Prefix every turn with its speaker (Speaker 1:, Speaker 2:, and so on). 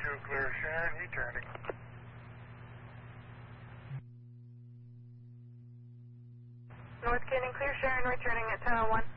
Speaker 1: 2 clear Sharon, returning.
Speaker 2: North Canyon, clear Sharon, returning at 10:01.